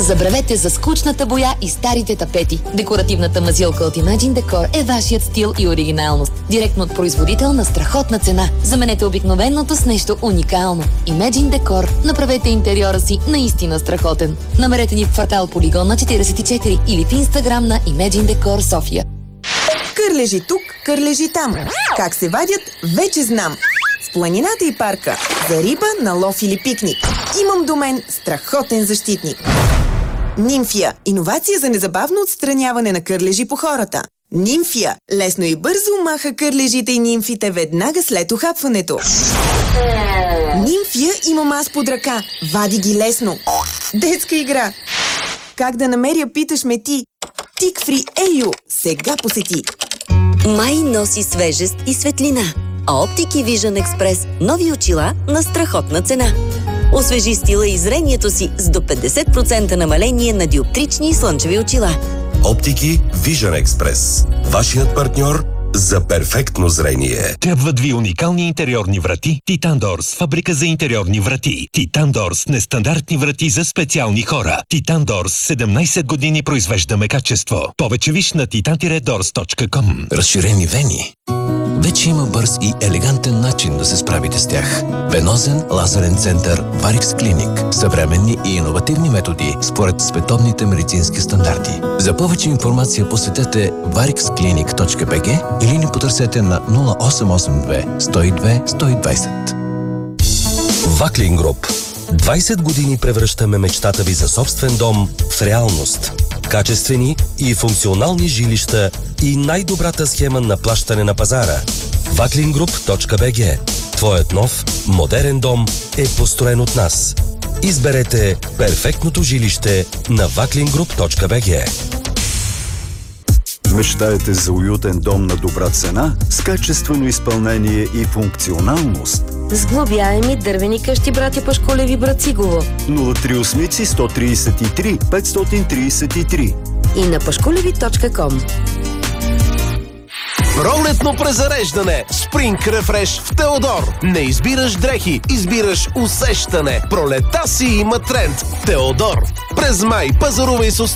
Забравете за скучната боя и старите тапети. Декоративната мазилка от Imagine Decor е вашият стил и оригиналност. Директно от производител на страхотна цена. Заменете обикновеното с нещо уникално. Imagine Decor. Направете интериора си наистина страхотен. Намерете ни в квартал Полигон на 44 или в Инстаграм на Imagine Decor София. Кърлежи тук, кърлежи там. Как се вадят, вече знам. В планината и парка. За риба, на лов или пикник. Имам до мен страхотен защитник. Нимфия. Иновация за незабавно отстраняване на кърлежи по хората. Нимфия. Лесно и бързо маха кърлежите и нимфите веднага след ухапването. Нимфия имам аз под ръка. Вади ги лесно. Детска игра. Как да намеря, питаш ме ти. Тик-фри Ейо. Сега посети. Май носи свежест и светлина. А Оптики Vision Express нови очила на страхотна цена. Освежи стила и зрението си с до 50% намаление на диоптрични и слънчеви очила. Оптики Vision Express. Вашият партньор за перфектно зрение. Трябват ви уникални интериорни врати Titan Doors, фабрика за интериорни врати. Titan Doors, нестандартни врати за специални хора. Titan Doors, 17 години произвеждаме качество. Повече виж на titan-doors.com. Разширени вени. Вече има бърз и елегантен начин да се справите с тях. Венозен лазерен център Varix Clinic. Съвременни и иновативни методи според световните медицински стандарти. За повече информация посетете varixclinic.bg или ни потърсете на 0882 102 120. Ваклин Груп. 20 години превръщаме мечтата ви за собствен дом в реалност. Качествени и функционални жилища и най-добрата схема на плащане на пазара. Vaklingroup.bg. Твоят нов, модерен дом е построен от нас. Изберете перфектното жилище на Vaklingroup.bg. Мечтаете за уютен дом на добра цена, с качествено изпълнение и функционалност? Сглобяеми дървени къщи братя Пашколеви, Брацигово. 038 133 533 И на pashkolevi.com. Пролетно презареждане. Spring Refresh в Теодор. Не избираш дрехи, избираш усещане. Пролета си има тренд. Теодор. През май пазарувай с